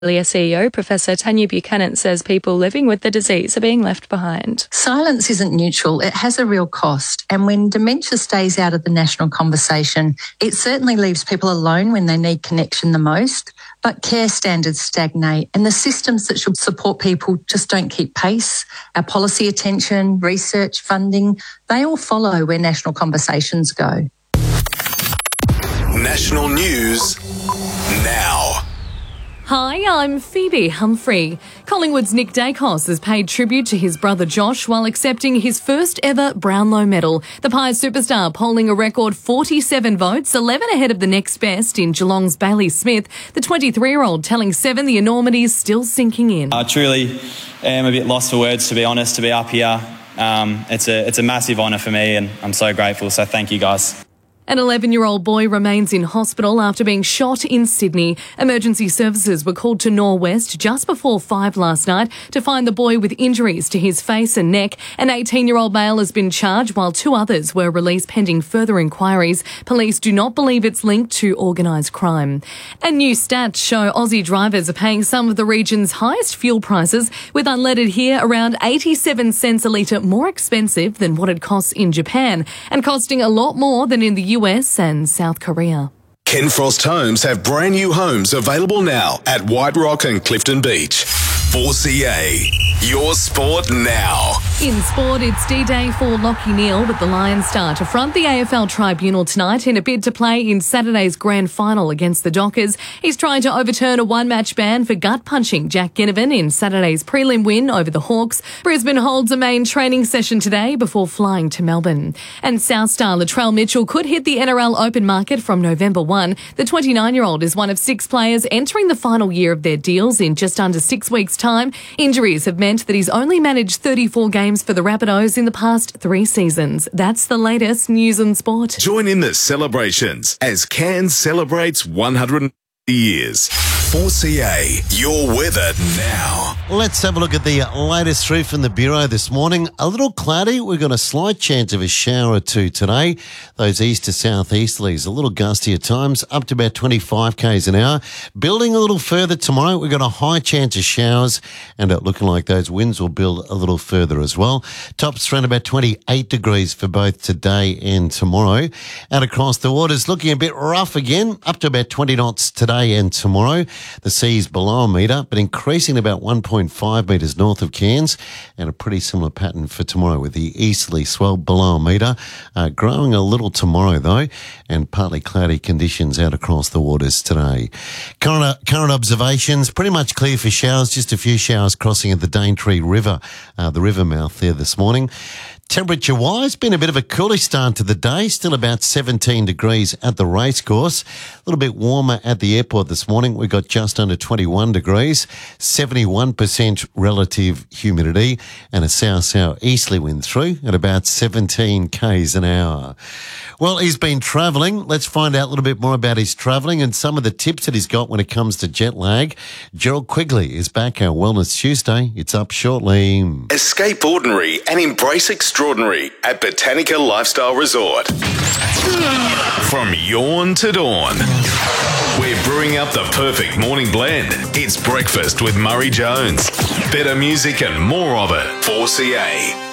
Australia CEO Professor Tanya Buchanan says people living with the disease are being left behind. Silence isn't neutral. It has a real cost. And when dementia stays out of the national conversation, it certainly leaves people alone when they need connection the most. But care standards stagnate and the systems that should support people just don't keep pace. Our policy attention, research, funding, they all follow where national conversations go. National news now. Hi, I'm Phoebe Humphrey. Collingwood's Nick Dacos has paid tribute to his brother Josh while accepting his first ever Brownlow medal. The Pies superstar polling a record 47 votes, 11 ahead of the next best in Geelong's Bailey Smith. The 23-year-old telling Seven the enormity's still sinking in. I truly am a bit lost for words, to be honest, to be up here. It's a massive honour for me and I'm so grateful, so thank you guys. An 11-year-old boy remains in hospital after being shot in Sydney. Emergency services were called to Norwest just before 5 last night to find the boy with injuries to his face and neck. An 18-year-old male has been charged while 2 others were released pending further inquiries. Police do not believe it's linked to organised crime. And new stats show Aussie drivers are paying some of the region's highest fuel prices, with unleaded here around 87 cents a litre more expensive than what it costs in Japan and costing a lot more than in the US and South Korea. Ken Frost Homes have brand new homes available now at White Rock and Clifton Beach. 4CA, your sport now. In sport, it's D-Day for Lachie Neale, with the Lions star to front the AFL Tribunal tonight in a bid to play in Saturday's grand final against the Dockers. He's trying to overturn a one-match ban for gut-punching Jack Ginnivan in Saturday's prelim win over the Hawks. Brisbane holds a main training session today before flying to Melbourne. And South star Latrell Mitchell could hit the NRL open market from November 1. The 29-year-old is one of 6 players entering the final year of their deals in just under 6 weeks' time. Injuries have meant that he's only managed 34 games for the Rabbitohs in the past 3 seasons. That's the latest news and sport. Join in the celebrations as Cairns celebrates 100 years. 4CA, your weather now. Let's have a look at the latest through from the Bureau this morning. A little cloudy. We've got a slight chance of a shower or two today. Those east to southeasterlies, a little gusty at times, up to about 25 k's an hour. Building a little further tomorrow, we've got a high chance of showers and looking like those winds will build a little further as well. Tops around about 28 degrees for both today and tomorrow. Out across the waters, looking a bit rough again, up to about 20 knots today and tomorrow. The sea's below a metre, but increasing about 1.5 metres north of Cairns, and a pretty similar pattern for tomorrow with the easterly swell below a metre. Growing a little tomorrow though, and partly cloudy conditions out across the waters today. Current observations, pretty much clear for showers, just a few showers crossing at the Daintree River, the river mouth there this morning. Temperature-wise, been a bit of a coolish start to the day, still about 17 degrees at the racecourse. A little bit warmer at the airport this morning. We got just under 21 degrees, 71% relative humidity, and a south-south-easterly wind through at about 17 k's an hour. Well, he's been travelling. Let's find out a little bit more about his travelling and some of the tips that he's got when it comes to jet lag. Gerald Quigley is back, our Wellness Tuesday. It's up shortly. Escape ordinary and embrace extraordinary at Botanica Lifestyle Resort. From yawn to dawn, we're brewing up the perfect morning blend. It's breakfast with Murray Jones. Better music and more of it. 4CA.